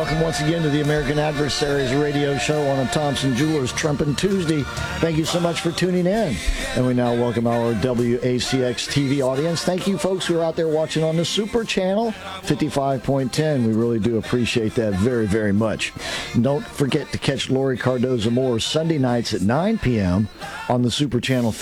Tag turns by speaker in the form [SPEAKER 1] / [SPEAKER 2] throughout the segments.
[SPEAKER 1] welcome once again to the American Adversaries radio show on a Thompson Jewelers Trumpin' Tuesday. Thank you so much for tuning in. And we now welcome our WACX TV audience. Thank you folks who are out there watching on the Super Channel 55.10. We really do appreciate that very, very much. And don't forget to catch Lori Cardozo-Moore Sunday nights at 9 p.m. on the Super Channel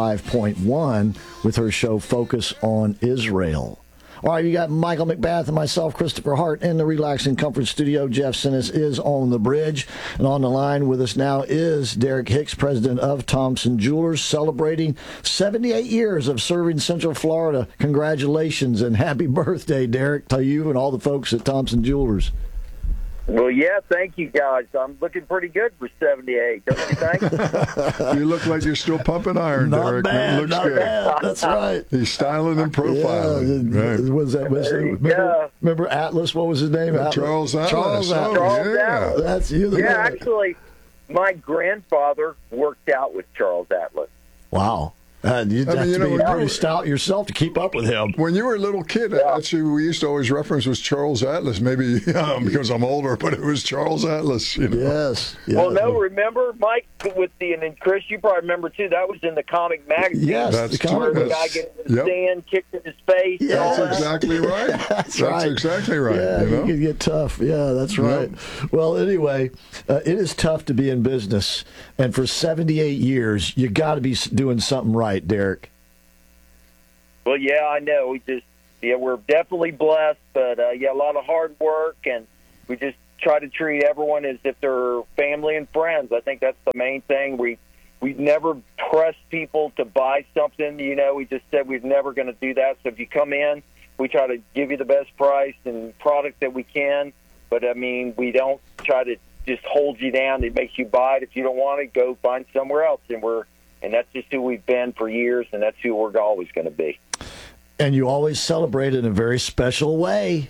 [SPEAKER 1] 55.1 with her show Focus on Israel. All right, you got Michael McBath and myself, Christopher Hart, in the Relax and Comfort Studio. Jeff Sinis is on the bridge. And on the line with us now is Derek Hicks, president of Thompson Jewelers, celebrating 78 years of serving Central Florida. Congratulations and happy birthday, Derek, to you and all the folks at Thompson Jewelers.
[SPEAKER 2] Well, yeah, thank you, guys. I'm looking pretty good for 78, don't you think?
[SPEAKER 3] You look like you're still pumping iron,
[SPEAKER 1] Not
[SPEAKER 3] Derek.
[SPEAKER 1] bad,
[SPEAKER 3] It looks
[SPEAKER 1] not
[SPEAKER 3] good.
[SPEAKER 1] bad. That's right.
[SPEAKER 3] He's styling and profiling.
[SPEAKER 1] Yeah,
[SPEAKER 3] Right.
[SPEAKER 1] was that, remember Atlas? What was his name?
[SPEAKER 3] Charles Atlas.
[SPEAKER 1] Charles Atlas.
[SPEAKER 2] Charles
[SPEAKER 3] yeah.
[SPEAKER 2] Atlas.
[SPEAKER 1] That's you.
[SPEAKER 2] Yeah, actually, my grandfather worked out with Charles Atlas.
[SPEAKER 1] Wow. You'd have to be pretty stout yourself to keep up with him.
[SPEAKER 3] When you were a little kid, actually, we used to always reference was Charles Atlas. Maybe because I'm older, but it was Charles Atlas. You know?
[SPEAKER 1] Yes.
[SPEAKER 2] Well, no, remember, Mike, with and Chris, you probably remember, too, that was in the comic magazine.
[SPEAKER 1] Yes,
[SPEAKER 3] that's
[SPEAKER 1] the comic.
[SPEAKER 2] Where the guy gets in the stand, kicked in his face.
[SPEAKER 1] Yeah,
[SPEAKER 2] and all
[SPEAKER 3] That's
[SPEAKER 2] that.
[SPEAKER 3] exactly right.
[SPEAKER 1] That's right.
[SPEAKER 3] exactly right.
[SPEAKER 1] Yeah,
[SPEAKER 3] you know?
[SPEAKER 1] can get tough. Yeah, that's right. Well, anyway, it is tough to be in business. And for 78 years, you got to be doing something right, Derek.
[SPEAKER 2] Well, yeah, I know. We're definitely blessed, but a lot of hard work, and we just try to treat everyone as if they're family and friends. I think that's the main thing. We never press people to buy something. We just said we're never going to do that. So if you come in, we try to give you the best price and product that we can. But I mean, we don't try to just hold you down. It makes you buy it. If you don't want it, go find somewhere else. And that's just who we've been for years, and that's who we're always going to be.
[SPEAKER 1] And you always celebrate in a very special way.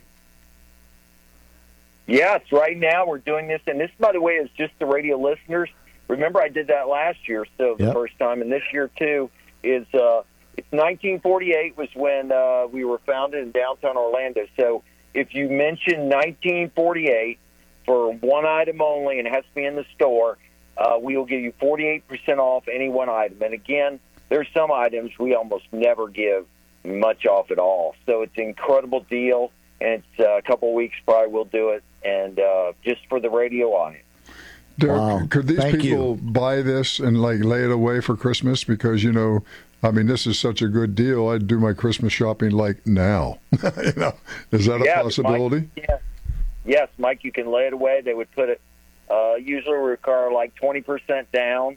[SPEAKER 2] Yes, right now we're doing this, and this, by the way, is just the radio listeners. Remember, I did that last year, so the first time, and this year too is it's 1948 was when we were founded in downtown Orlando. So if you mention 1948 for one item only, and it has to be in the store, we will give you 48% off any one item. And again, there's some items we almost never give much off at all. So it's an incredible deal, and it's a couple of weeks probably we'll do it, and just for the radio audience.
[SPEAKER 3] Derek, could these people buy this and lay it away for Christmas? Because, this is such a good deal. I'd do my Christmas shopping now. Is that a possibility?
[SPEAKER 2] Mike, yes, Mike, you can lay it away. They would put it, usually require like 20% down.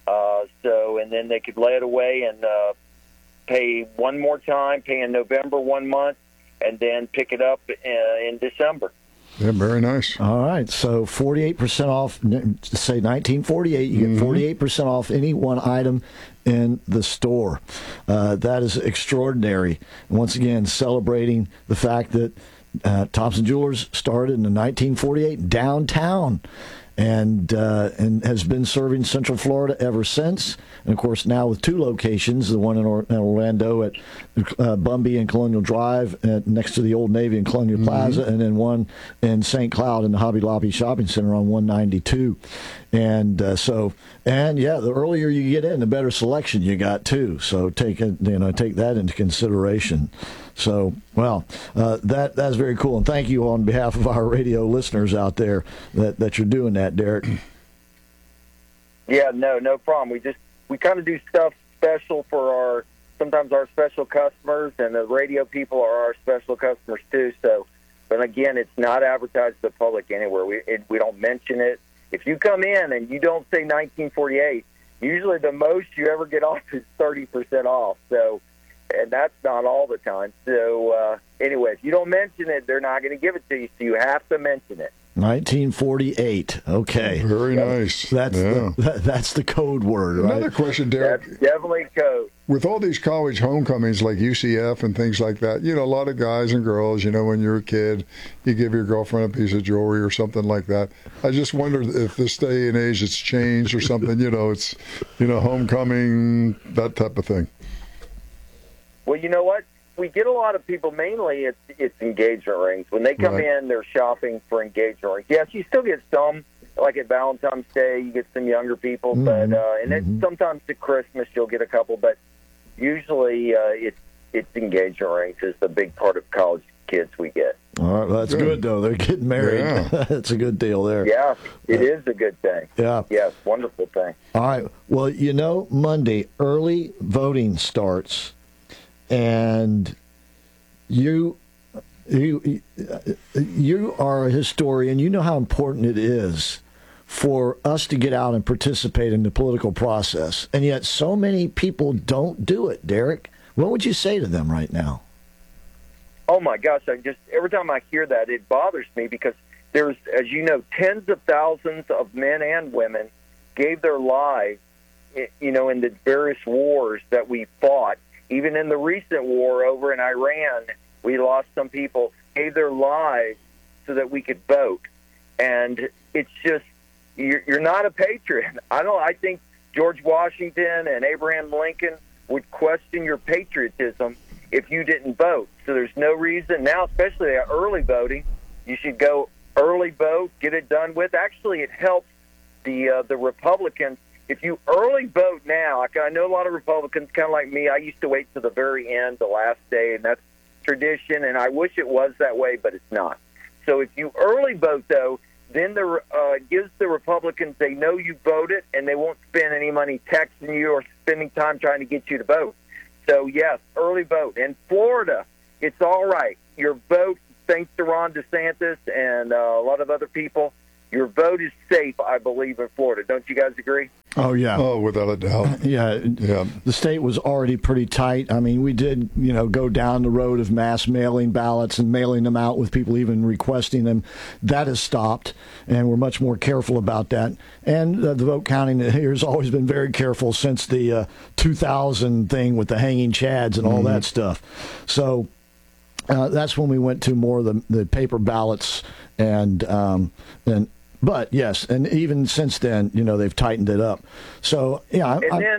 [SPEAKER 2] And then they could lay it away and pay one more time, pay in November 1 month, and then pick it up in December.
[SPEAKER 3] Yeah, very nice.
[SPEAKER 1] All right, so 48% off, say 1948, you get 48% off any one item in the store. That is extraordinary. Once again, celebrating the fact that Thompson Jewelers started in 1948 downtown, and has been serving Central Florida ever since. And, of course, now with two locations, the one in Orlando at Bumby and Colonial Drive next to the Old Navy and Colonial Plaza, and then one in St. Cloud in the Hobby Lobby Shopping Center on 192. And the earlier you get in, the better selection you got, too. So take that into consideration. So, that's very cool. And thank you on behalf of our radio listeners out there that you're doing that, Derek.
[SPEAKER 2] Yeah, no problem. We kind of do stuff special for sometimes our special customers, and the radio people are our special customers too. So, but again, it's not advertised to the public anywhere. We don't mention it. If you come in and you don't say 1948, usually the most you ever get off is 30% off. So, and that's not all the time. So anyway, if you don't mention it, they're not going to give it to you. So you have to mention it.
[SPEAKER 1] 1948. Okay.
[SPEAKER 3] Very nice.
[SPEAKER 1] That's the code word, right?
[SPEAKER 3] Another question, Derek.
[SPEAKER 2] That's definitely code.
[SPEAKER 3] With all these college homecomings like UCF and things like that, a lot of guys and girls, when you're a kid, you give your girlfriend a piece of jewelry or something like that. I just wondered if this day and age it's changed or something, it's, homecoming, that type of thing.
[SPEAKER 2] Well, you know what? we get a lot of people, mainly it's engagement rings. When they come in, they're shopping for engagement rings. Yes, you still get some, like at Valentine's Day, you get some younger people, but and then sometimes at Christmas you'll get a couple, but usually it's engagement rings is the big part of college kids we get.
[SPEAKER 1] All right, well, that's good though. They're getting married.
[SPEAKER 3] Yeah.
[SPEAKER 1] That's a good deal there.
[SPEAKER 2] Yeah, it is a good thing.
[SPEAKER 1] Yeah.
[SPEAKER 2] Yes, wonderful thing.
[SPEAKER 1] All right. Well, Monday early voting starts, and you are a historian. You know how important it is for us to get out and participate in the political process, and yet so many people don't do it. Derek, what would you say to them right now?
[SPEAKER 2] Oh my gosh! Every time I hear that, it bothers me because there's, as you know, tens of thousands of men and women gave their lives, in the various wars that we fought. Even in the recent war over in Iran, we lost some people, gave their lives so that we could vote. And it's just, you're not a patriot. I think George Washington and Abraham Lincoln would question your patriotism if you didn't vote. So there's no reason now, especially at early voting, you should go early vote, get it done with. Actually, it helps the Republicans. If you early vote now, I know a lot of Republicans, kind of like me, I used to wait to the very end, the last day, and that's tradition, and I wish it was that way, but it's not. So if you early vote, though, then it gives the Republicans, they know you voted, and they won't spend any money texting you or spending time trying to get you to vote. So, yes, early vote. In Florida, it's all right. Your vote, thanks to Ron DeSantis and a lot of other people, your vote is safe, I believe, in Florida. Don't you guys agree?
[SPEAKER 1] Oh, yeah.
[SPEAKER 3] Oh, without a doubt.
[SPEAKER 1] Yeah. The state was already pretty tight. I mean, we did, go down the road of mass mailing ballots and mailing them out with people even requesting them. That has stopped, and we're much more careful about that. And the vote counting here has always been very careful since the 2000 thing with the hanging chads and all that stuff. So that's when we went to more of the paper ballots But yes, and even since then, they've tightened it up. So yeah,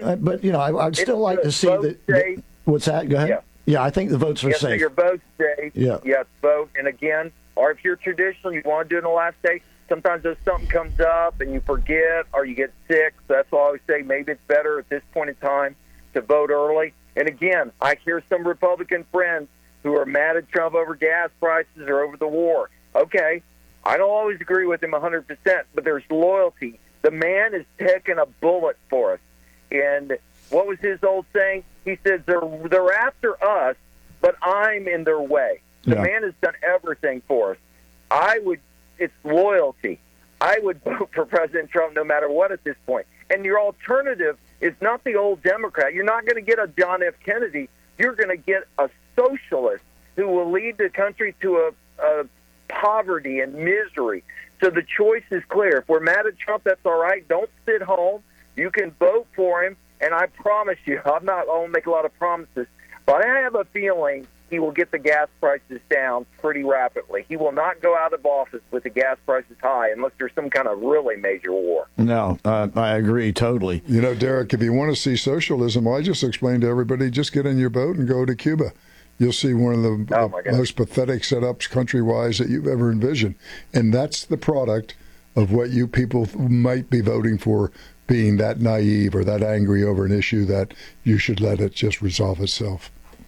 [SPEAKER 1] I'd still like to see that. What's that? Go ahead. Yeah, I think the votes are safe.
[SPEAKER 2] So your vote's safe.
[SPEAKER 1] Yeah.
[SPEAKER 2] Yes, vote. And again, or if you're traditional, you want to do it in the last day. Sometimes if something comes up and you forget or you get sick, so that's why I always say maybe it's better at this point in time to vote early. And again, I hear some Republican friends who are mad at Trump over gas prices or over the war. Okay. I don't always agree with him 100%, but there's loyalty. The man is taking a bullet for us. And what was his old saying? He says, they're after us, but I'm in their way. The man has done everything for us. It's loyalty. I would vote for President Trump no matter what at this point. And your alternative is not the old Democrat. You're not going to get a John F. Kennedy. You're going to get a socialist who will lead the country to a poverty and misery. So the choice is clear. If we're mad at Trump, that's all right. Don't sit home. You can vote for him, and I promise you, I won't make a lot of promises, but I have a feeling he will get the gas prices down pretty rapidly. He will not go out of office with the gas prices high unless there's some kind of really major war.
[SPEAKER 1] No, I agree totally.
[SPEAKER 3] Derek, if you want to see socialism, I just explained to everybody, just get in your boat and go to Cuba. You'll see one of the most pathetic setups country-wise that you've ever envisioned. And that's the product of what you people might be voting for, being that naive or that angry over an issue that you should let it just resolve itself.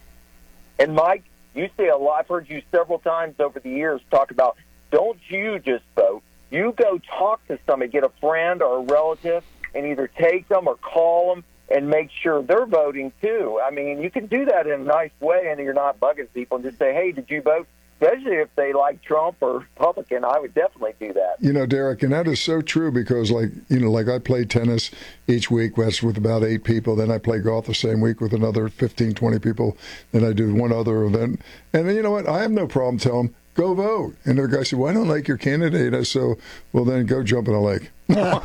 [SPEAKER 2] And Mike, you say a lot. I've heard you several times over the years talk about, don't you just vote. You go talk to somebody, get a friend or a relative, and either take them or call them and make sure they're voting too. I mean, you can do that in a nice way, and you're not bugging people, and just say, hey, did you vote? Especially if they like Trump or Republican, I would definitely do that.
[SPEAKER 3] Derek, and that is so true because, like I play tennis each week with about 8 people. Then I play golf the same week with another 15, 20 people. Then I do one other event. And then you know what? I have no problem telling them, go vote. And the guy said, well, I don't like your candidate. I said, well, then go jump in a lake.
[SPEAKER 2] At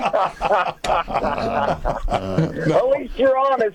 [SPEAKER 2] least you're honest.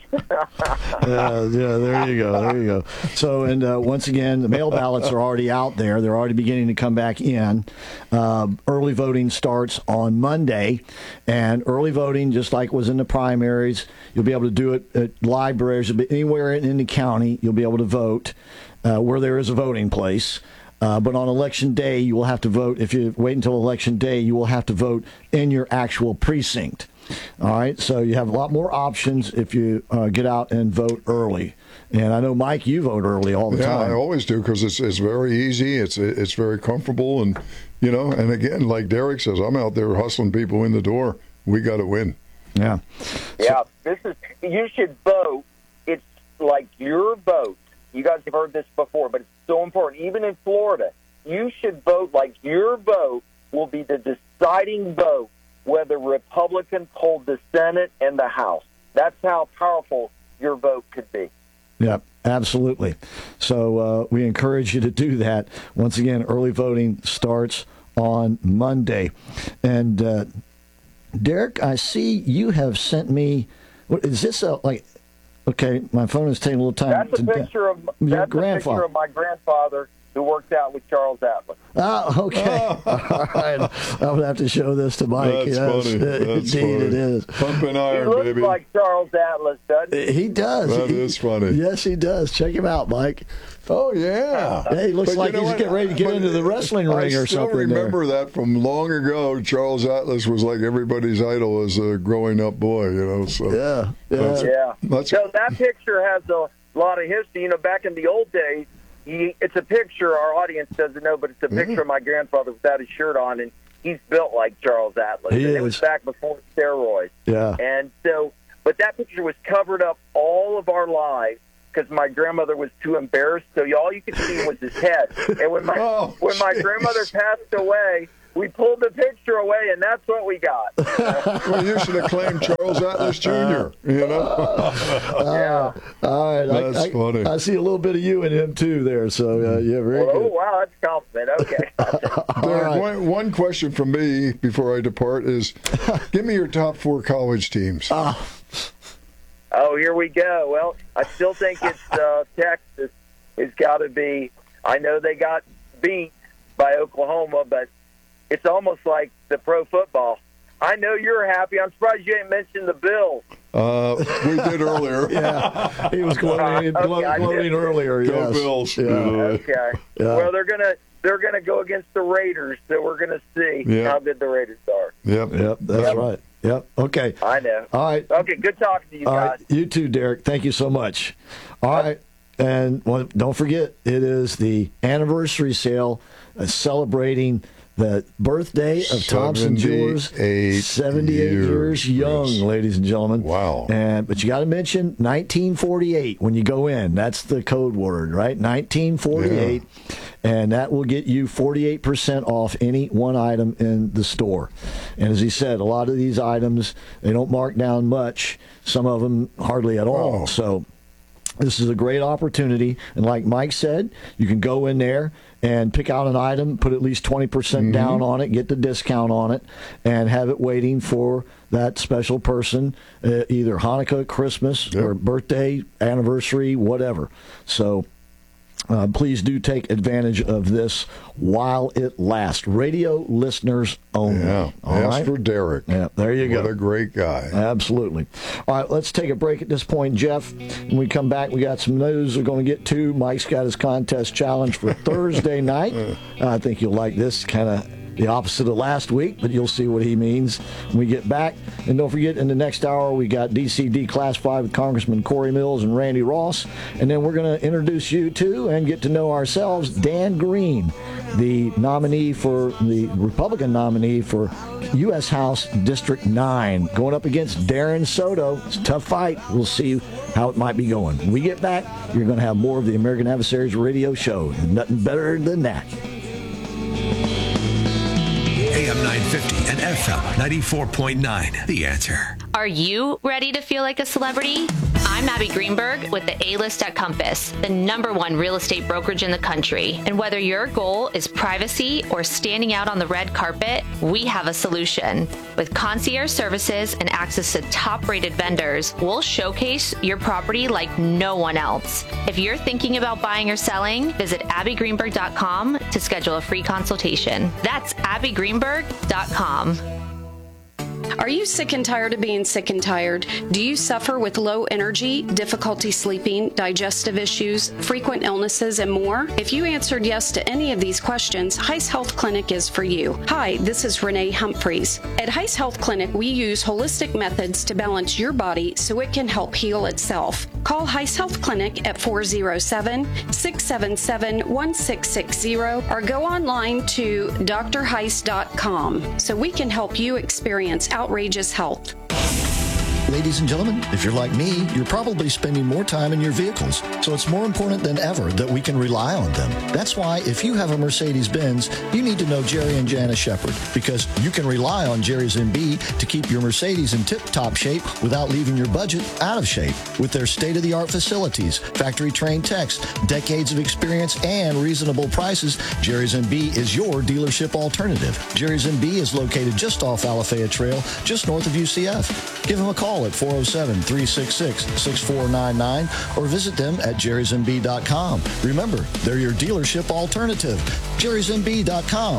[SPEAKER 1] Yeah, there you go. So, and once again, the mail ballots are already out there. They're already beginning to come back in. Early voting starts on Monday, and early voting, just like was in the primaries, you'll be able to do it at libraries, anywhere in the county. You'll be able to vote where there is a voting place. But on Election Day, you will have to vote. If you wait until Election Day, you will have to vote in your actual precinct. All right, so you have a lot more options if you get out and vote early. And I know, Mike, you vote early all the time.
[SPEAKER 3] Yeah, I always do because it's very easy. It's very comfortable, and and again, like Derek says, I'm out there hustling people in the door. We got to win.
[SPEAKER 1] Yeah.
[SPEAKER 2] Yeah, you should vote. It's like your vote. You guys have heard this before, but it's so important. Even in Florida, you should vote like your vote will be the deciding vote whether Republicans hold the Senate and the House. That's how powerful your vote could be.
[SPEAKER 1] Yeah, absolutely. So we encourage you to do that. Once again, early voting starts on Monday. And Derek, I see you have sent me. Is this Okay, my phone is taking a little time.
[SPEAKER 2] That's a picture of my grandfather who worked out with Charles Atlas.
[SPEAKER 1] Oh, okay. All right. I would have to show this to Mike.
[SPEAKER 3] That's funny. That's
[SPEAKER 1] indeed,
[SPEAKER 3] funny.
[SPEAKER 1] it is.
[SPEAKER 3] Pumping iron,
[SPEAKER 2] he looks
[SPEAKER 3] baby.
[SPEAKER 2] like Charles Atlas, doesn't he?
[SPEAKER 1] He does.
[SPEAKER 3] That is funny.
[SPEAKER 1] Yes, he does. Check him out, Mike.
[SPEAKER 3] Oh, yeah.
[SPEAKER 1] Hey, he looks like he's getting ready to get into the wrestling ring or something.
[SPEAKER 3] I still remember that from long ago. Charles Atlas was like everybody's idol as a growing up boy, So
[SPEAKER 1] Yeah.
[SPEAKER 2] So that picture has a lot of history. Back in the old days, it's a picture our audience doesn't know, but it's a picture of my grandfather without his shirt on, and he's built like Charles Atlas. It was back before steroids.
[SPEAKER 1] Yeah.
[SPEAKER 2] And so, but that picture was covered up all of our lives because my grandmother was too embarrassed, so all you could see was his head. And when my grandmother passed away, we pulled the picture away, and that's what we got.
[SPEAKER 3] Well, you should have claimed Charles Atlas Jr.,
[SPEAKER 2] Yeah.
[SPEAKER 1] All right.
[SPEAKER 3] That's funny.
[SPEAKER 1] I see a little bit of you in him, too, there. So, yeah, very good.
[SPEAKER 2] Oh, wow, that's a compliment. Okay.
[SPEAKER 3] Derek, one question from me before I depart is, give me your top 4 college teams.
[SPEAKER 2] Oh, here we go. Well, I still think it's Texas. It's got to be. I know they got beat by Oklahoma, but it's almost like the pro football. I know you're happy. I'm surprised you ain't mentioned the Bills.
[SPEAKER 3] We did earlier.
[SPEAKER 1] Yeah, he was gloating earlier.
[SPEAKER 3] Go
[SPEAKER 1] Yes.
[SPEAKER 3] Bills.
[SPEAKER 1] Yeah.
[SPEAKER 2] Okay.
[SPEAKER 1] Yeah.
[SPEAKER 2] Well, they're gonna go against the Raiders, so we're gonna see how good the Raiders are.
[SPEAKER 3] Yep.
[SPEAKER 1] That's right. Yep. Okay.
[SPEAKER 2] I know.
[SPEAKER 1] All right.
[SPEAKER 2] Okay. Good talking to you
[SPEAKER 1] All
[SPEAKER 2] guys.
[SPEAKER 1] right. You too, Derek. Thank you so much. All right. And don't forget, it is the anniversary sale celebrating the birthday of Thompson Jewelers. 78 years young, ladies and gentlemen.
[SPEAKER 3] Wow.
[SPEAKER 1] But you got to mention 1948 when you go in. That's the code word, right? 1948. Yeah. And that will get you 48% off any one item in the store. And as he said, a lot of these items, they don't mark down much. Some of them hardly at all.
[SPEAKER 3] Oh.
[SPEAKER 1] So this is a great opportunity. And like Mike said, you can go in there and pick out an item, put at least 20% down on it, get the discount on it, and have it waiting for that special person, either Hanukkah, Christmas, or birthday, anniversary, whatever. So please do take advantage of this while it lasts. Radio listeners only.
[SPEAKER 3] Yeah. Ask for Derek.
[SPEAKER 1] Yeah, there you go.
[SPEAKER 3] What a great guy.
[SPEAKER 1] Absolutely. All right, let's take a break at this point, Jeff. When we come back, we got some news we're going to get to. Mike's got his contest challenge for Thursday night. I think you'll like this, kind of the opposite of last week, but you'll see what he means when we get back. And don't forget, in the next hour, we got DCD Class 5 with Congressman Corey Mills and Randy Ross. And then we're going to introduce you to and get to know ourselves, Dan Green, the nominee for the Republican nominee for U.S. House District 9, going up against Darren Soto. It's a tough fight. We'll see how it might be going. When we get back, you're going to have more of the American Adversaries radio show. Nothing better than that.
[SPEAKER 4] AM 950 and FM 94.9. The Answer.
[SPEAKER 5] Are you ready to feel like a celebrity? I'm I'm Abby Greenberg with the A-List at Compass, the #1 real estate brokerage in the country. And whether your goal is privacy or standing out on the red carpet, we have a solution. With concierge services and access to top-rated vendors, we'll showcase your property like no one else. If you're thinking about buying or selling, visit abbygreenberg.com to schedule a free consultation. That's abbygreenberg.com.
[SPEAKER 6] Are you sick and tired of being sick and tired? Do you suffer with low energy, difficulty sleeping, digestive issues, frequent illnesses, and more? If you answered yes to any of these questions, Heiss Health Clinic is for you. Hi, this is Renee Humphreys. At Heiss Health Clinic, we use holistic methods to balance your body so it can help heal itself. Call Heiss Health Clinic at 407-677-1660 or go online to drheiss.com so we can help you experience outrageous health.
[SPEAKER 1] Ladies and gentlemen, if you're like me, you're probably spending more time in your vehicles, so it's more important than ever that we can rely on them. That's why if you have a Mercedes-Benz, you need to know Jerry and Janice Shepard, because you can rely on Jerry's MB to keep your Mercedes in tip-top shape without leaving your budget out of shape. With their state-of-the-art facilities, factory-trained techs, decades of experience, and reasonable prices, Jerry's MB is your dealership alternative. Jerry's MB is located just off Alafaya Trail, just north of UCF. Give them a call at 407-366-6499 or visit them at jerrysmb.com. Remember, they're your dealership alternative. jerrysmb.com,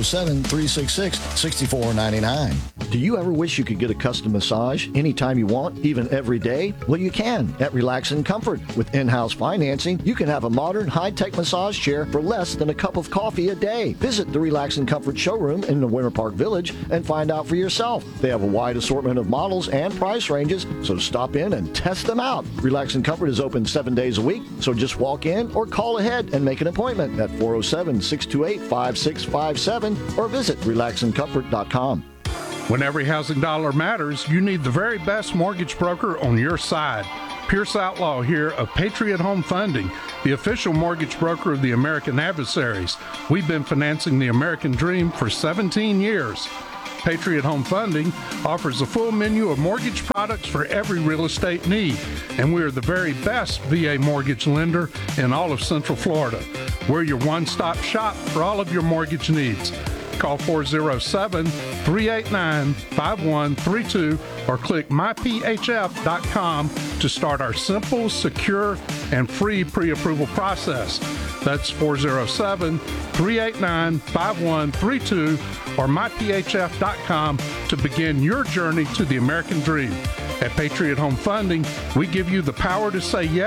[SPEAKER 1] 407-366-6499. Do you ever wish you could get a custom massage anytime you want, even every day? Well, you can at Relax and Comfort. With in-house financing, you can have a modern, high-tech massage chair for less than a cup of coffee a day. Visit the Relax and Comfort showroom in the Winter Park Village and find out for yourself. They have a wide assortment of models and price ranges, so stop in and test them out. Relax and Comfort is open 7 days a week, so just walk in or call ahead and make an appointment at 407-628-5657 or visit relaxandcomfort.com.
[SPEAKER 7] When every housing dollar matters, you need the very best mortgage broker on your side. Pierce Outlaw here of Patriot Home Funding, the official mortgage broker of the American Adversaries. We've been financing the American dream for 17 years. Patriot Home Funding offers a full menu of mortgage products for every real estate need, and we are the very best VA mortgage lender in all of Central Florida. We're your one-stop shop for all of your mortgage needs. Call 407-389-5132 or click myphf.com to start our simple, secure, and free pre-approval process. That's 407-389-5132 or myphf.com to begin your journey to the American dream. At Patriot Home Funding, we give you the power to say yes